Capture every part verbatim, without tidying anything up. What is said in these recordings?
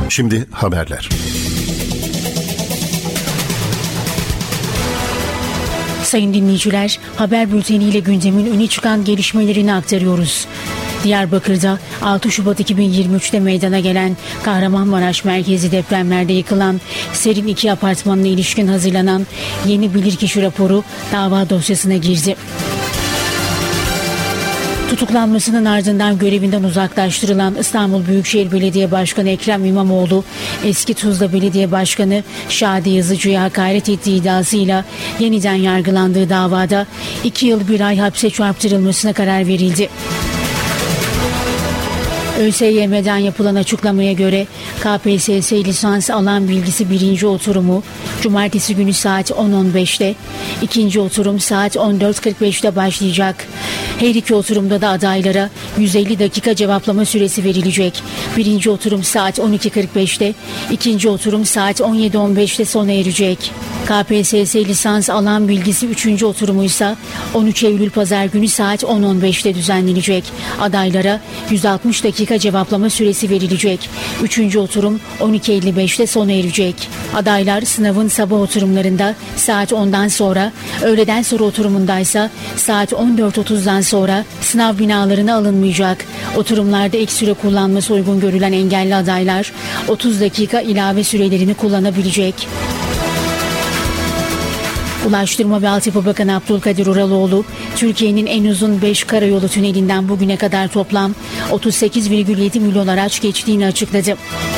Şimdi haberler. Sayın dinleyiciler, haber bülteniyle gündemin öne çıkan gelişmelerini aktarıyoruz. Diyarbakır'da altı Şubat iki bin yirmi üçte meydana gelen Kahramanmaraş merkezi depremlerde yıkılan Serin iki apartmanına ilişkin hazırlanan yeni bilirkişi raporu dava dosyasına girdi. Tutuklanmasının ardından görevinden uzaklaştırılan İstanbul Büyükşehir Belediye Başkanı Ekrem İmamoğlu, eski Tuzla Belediye Başkanı Şadi Yazıcı'ya hakaret ettiği iddiasıyla yeniden yargılandığı davada iki yıl bir ay hapse çarptırılmasına karar verildi. ÖSYM'den yapılan açıklamaya göre K P S S lisans alan bilgisi birinci oturumu Cumartesi günü saat on on beşte, ikinci oturum saat on dört kırk beşte başlayacak. Her iki oturumda da adaylara yüz elli dakika cevaplama süresi verilecek. Birinci oturum saat on iki kırk beşte, ikinci oturum saat on yedi on beşte sona erecek. K P S S lisans alan bilgisi üçüncü oturumu ise on üç Eylül Pazar günü saat on on beşte düzenlenecek. Adaylara yüz altmış dakika cevaplama süresi verilecek. Üçüncü oturum on iki elli beşte sona erecek. Adaylar sınavın sabah oturumlarında saat ondan sonra, öğleden sonra oturumundaysa saat on dört otuzdan sonra sınav binalarına alınmayacak. Oturumlarda ek süre kullanması uygun görülen engelli adaylar otuz dakika ilave sürelerini kullanabilecek. Ulaştırma ve Altyapı Bakanı Abdülkadir Uraloğlu, Türkiye'nin en uzun beş karayolu tünelinden bugüne kadar toplam otuz sekiz virgül yedi milyon araç geçtiğini açıkladı.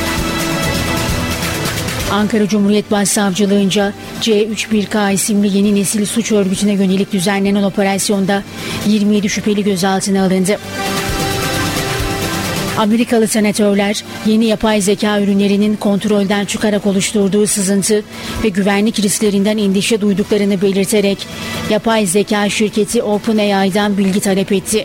Ankara Cumhuriyet Başsavcılığınca C üç bir K isimli yeni nesil suç örgütüne yönelik düzenlenen operasyonda yirmi yedi şüpheli gözaltına alındı. Amerikalı senatörler yeni yapay zeka ürünlerinin kontrolden çıkarak oluşturduğu sızıntı ve güvenlik risklerinden endişe duyduklarını belirterek yapay zeka şirketi OpenAI'dan bilgi talep etti.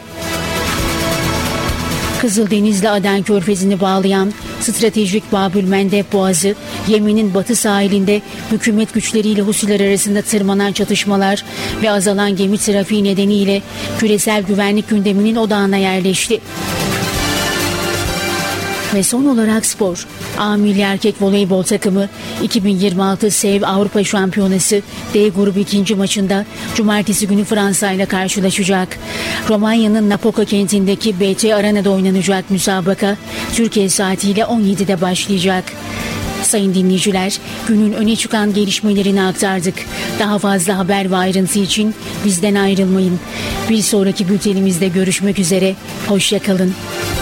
Kızıldeniz'le Aden Körfezi'ni bağlayan stratejik Babülmendeb Boğazı, Yemen'in batı sahilinde hükümet güçleriyle Husiler arasında tırmanan çatışmalar ve azalan gemi trafiği nedeniyle küresel güvenlik gündeminin odağına yerleşti. Ve son olarak spor. A Milli Erkek Voleybol takımı iki bin yirmi altı SEV Avrupa Şampiyonası D grubu ikinci maçında Cumartesi günü Fransa ile karşılaşacak. Romanya'nın Napoca kentindeki B T Arena'da oynanacak müsabaka Türkiye saatiyle on yedide başlayacak. Sayın dinleyiciler, günün öne çıkan gelişmelerini aktardık. Daha fazla haber ve ayrıntı için bizden ayrılmayın. Bir sonraki bültenimizde görüşmek üzere. Hoşça kalın.